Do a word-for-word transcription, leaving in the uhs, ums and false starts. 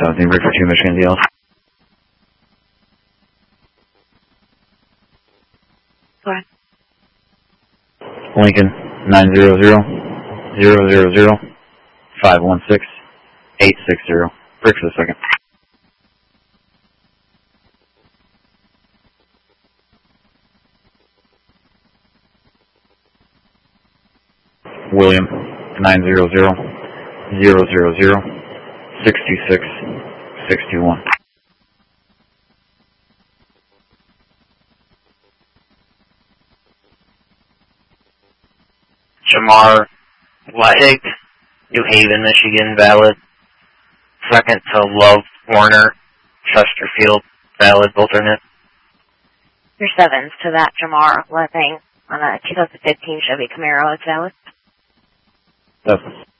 seventeen, break for two, Michigan D L. Go ahead. Lincoln, nine zero zero, zero zero zero, five one six, eight six zero. Break for the second. William, nine zero zero, zero zero zero, six two six, six two one. Jamar Wettig, New Haven, Michigan, valid. Second to Love Warner, Chesterfield, valid. Both are net. Your sevens to that Jamar Wettig on a two thousand fifteen Chevy Camaro is valid. That's